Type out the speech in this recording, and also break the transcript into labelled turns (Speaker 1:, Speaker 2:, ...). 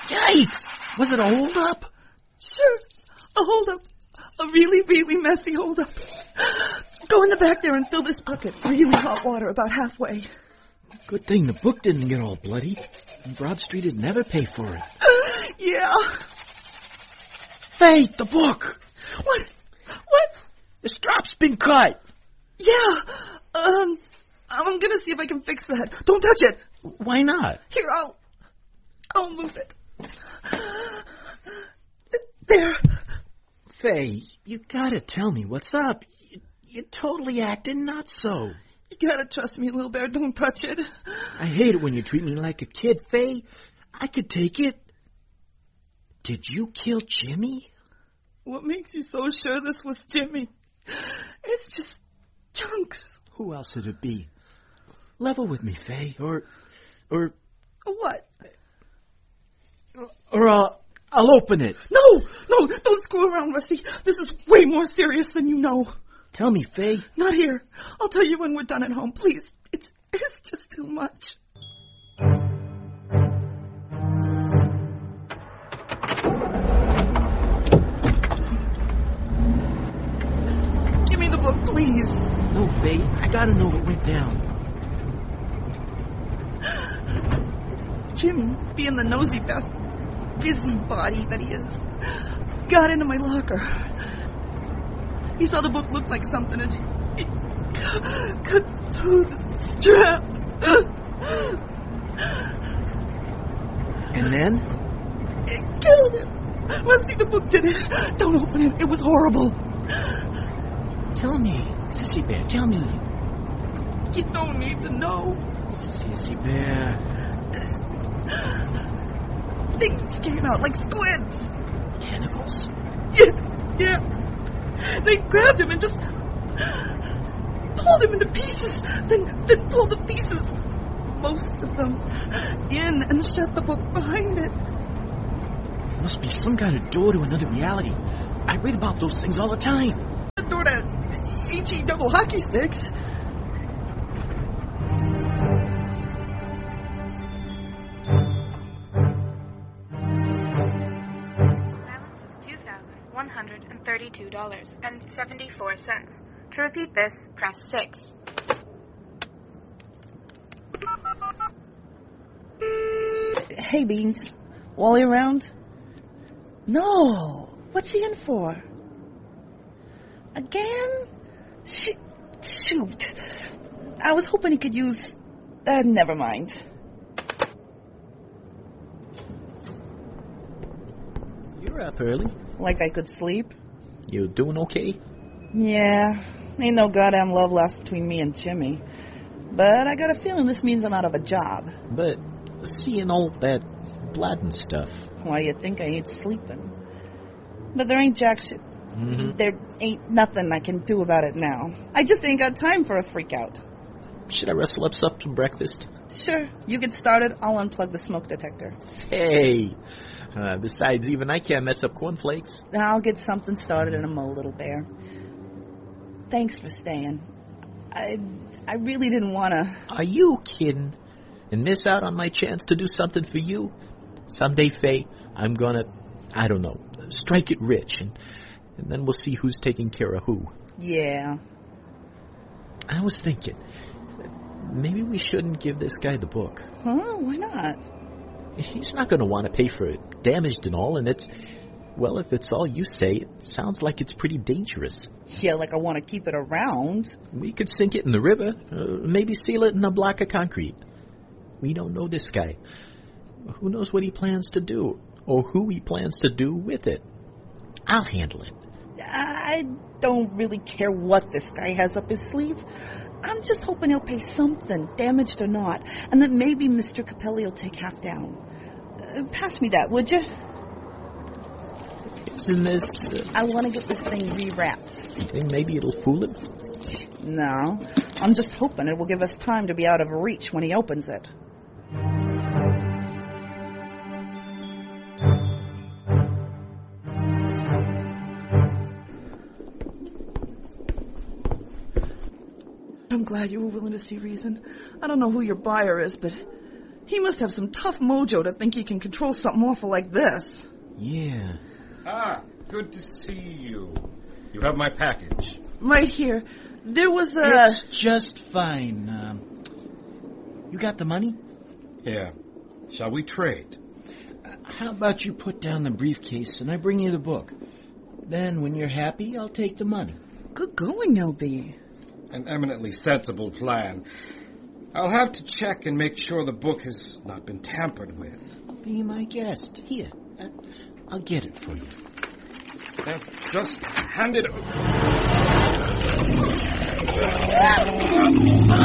Speaker 1: Yikes! Was it a holdup?
Speaker 2: Sure, a holdup. A really, really messy holdup. Go in the back there and fill this bucket. Really hot water, about halfway.
Speaker 1: Good thing the book didn't get all bloody. Broad Street'd never pay for it.
Speaker 2: Yeah.
Speaker 1: Faye, the book!
Speaker 2: What?
Speaker 1: The strap's been cut!
Speaker 2: Yeah. I'm gonna see if I can fix that. Don't touch it.
Speaker 1: Why not?
Speaker 2: Here, I'll move it. There.
Speaker 1: Faye, you gotta tell me what's up. You're totally acting not so.
Speaker 2: You gotta trust me, little bear. Don't touch it.
Speaker 1: I hate it when you treat me like a kid, Faye. I could take it. Did you kill Jimmy?
Speaker 2: What makes you so sure this was Jimmy? It's just chunks.
Speaker 1: Who else would it be? Level with me, Faye. Or...
Speaker 2: What?
Speaker 1: I'll open it.
Speaker 2: No, don't screw around, Rusty. This is way more serious than you know.
Speaker 1: Tell me, Faye.
Speaker 2: Not here. I'll tell you when we're done at home, please. It's just too much. Give me the book, please.
Speaker 1: No, Faye. I gotta know what went down.
Speaker 2: Jimmy, being the nosy busybody that he is, got into my locker. He saw the book looked like something and he cut through the strap.
Speaker 1: And then?
Speaker 2: It killed him. Rusty, the book did it. Don't open it. It was horrible.
Speaker 1: Tell me, Sissy Bear, tell me.
Speaker 2: You don't need to know.
Speaker 1: Sissy Bear.
Speaker 2: Things came out like squids.
Speaker 1: Tentacles?
Speaker 2: Yeah. They grabbed him and just pulled him into pieces. Then pulled the pieces, most of them, in and shut the book behind it.
Speaker 1: Must be some kind of door to another reality. I read about those things all the time.
Speaker 2: The door to HE double hockey sticks.
Speaker 3: $132.74. To repeat this, press 6.
Speaker 2: Hey, Beans. Wally around? No. What's he in for? Again? Shoot. I was hoping he could use... never mind.
Speaker 1: You're up early.
Speaker 2: Like I could sleep?
Speaker 1: You doing okay?
Speaker 2: Yeah. Ain't no goddamn love lost between me and Jimmy. But I got a feeling this means I'm out of a job.
Speaker 1: But seeing all that blood and stuff...
Speaker 2: Why, you think I ain't sleeping? But there ain't jack shit.
Speaker 1: Mm-hmm.
Speaker 2: There ain't nothing I can do about it now. I just ain't got time for a freak out.
Speaker 1: Should I rustle up some breakfast?
Speaker 2: Sure. You get started, I'll unplug the smoke detector.
Speaker 1: Hey! Besides, even I can't mess up cornflakes.
Speaker 2: I'll get something started in a mo, little bear. Thanks for staying. I really didn't want to...
Speaker 1: Are you kidding? And miss out on my chance to do something for you? Someday, Faye, I'm gonna, I don't know, strike it rich, and then we'll see who's taking care of who.
Speaker 2: Yeah.
Speaker 1: I was thinking, maybe we shouldn't give this guy the book.
Speaker 2: Huh? Why not?
Speaker 1: He's not going to want to pay for it, damaged and all, and it's... Well, if it's all you say, it sounds like it's pretty dangerous.
Speaker 2: Yeah, like I want to keep it around.
Speaker 1: We could sink it in the river, maybe seal it in a block of concrete. We don't know this guy. Who knows what he plans to do, or who he plans to do with it. I'll handle it.
Speaker 2: I don't really care what this guy has up his sleeve. I'm just hoping he'll pay something, damaged or not, and that maybe Mr. Capelli will take half down. Pass me that, would you?
Speaker 1: Isn't this...
Speaker 2: I want to get this thing rewrapped.
Speaker 1: You think maybe it'll fool him?
Speaker 2: No. I'm just hoping it will give us time to be out of reach when he opens it. I'm glad you were willing to see reason. I don't know who your buyer is, but He must have some tough mojo to think he can control something awful like this.
Speaker 1: Yeah.
Speaker 4: Good to see you. You have my package.
Speaker 2: Right here. There was a...
Speaker 5: It's just fine. You got the money?
Speaker 4: Yeah. Shall we trade?
Speaker 5: How about you put down the briefcase and I bring you the book? Then, when you're happy, I'll take the money.
Speaker 2: Good going, LB.
Speaker 4: An eminently sensible plan. I'll have to check and make sure the book has not been tampered with.
Speaker 5: Be my guest. Here, I'll get it for you.
Speaker 4: Now, just hand it over.